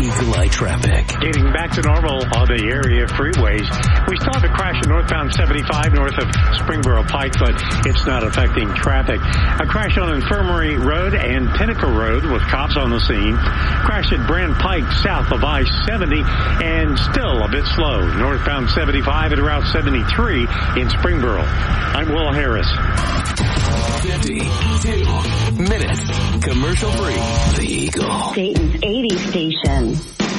Eagle Eye traffic. Getting back to normal on the area freeways. We still have a crash at northbound 75 north of Springboro Pike, but it's not affecting traffic. A crash on Infirmary Road and Pinnacle Road with cops on the scene. Crash at Brand Pike south of I-70 and still a bit slow. Northbound 75 at Route 73 in Springboro. I'm Will Harris. 52 minutes. Commercial free. The Eagle. Dayton's 80 station.